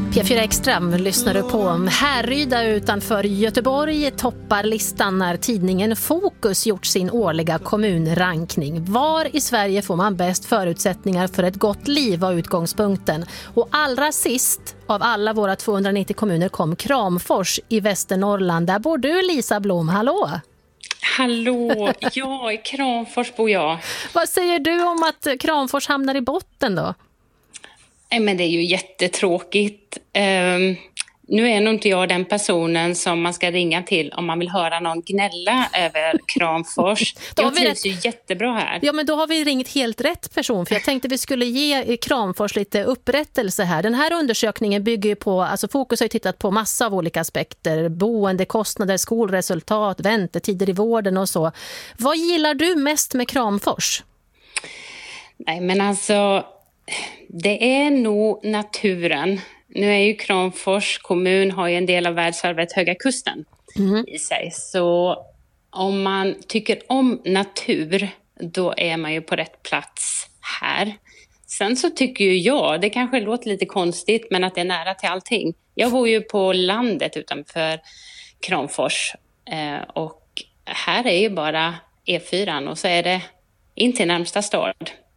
P4 Extra lyssnar du på. Härryda utanför Göteborg toppar listan när tidningen Fokus gjort sin årliga kommunrankning. Var i Sverige får man bäst förutsättningar för ett gott liv var utgångspunkten. Och allra sist av alla våra 290 kommuner kom Kramfors i Västernorrland. Där bor du, Lisa Blom. Hallå! Hallå, ja, i Kramfors bor jag. Vad säger du om att Kramfors hamnar i botten då? Men det är ju jättetråkigt. Nu är nog inte jag den personen som man ska ringa till om man vill höra någon gnälla över Kramfors. Jag trivs ju jättebra här. Ja, men då har vi ringt helt rätt person. För jag tänkte vi skulle ge Kramfors lite upprättelse här. Den här undersökningen bygger ju på, alltså Fokus har ju tittat på massa av olika aspekter. Boende, kostnader, skolresultat, väntetider i vården och så. Vad gillar du mest med Kramfors? Nej, men alltså, det är nog naturen. Nu är ju Kramfors kommun har ju en del av världsarvet Höga kusten i sig. Så om man tycker om natur, då är man ju på rätt plats här. Sen så tycker ju jag, det kanske låter lite konstigt, men att det är nära till allting. Jag bor ju på landet utanför Kramfors och här är ju bara E4 och så är det in till närmsta stad.